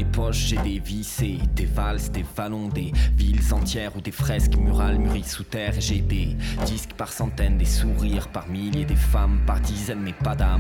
mes poches j'ai des vissés, des valses, des vallons, des villes entières ou des fresques murales mûries sous terre. Et j'ai des disques par centaines, des sourires par milliers, des femmes par dizaines mais pas d'âme.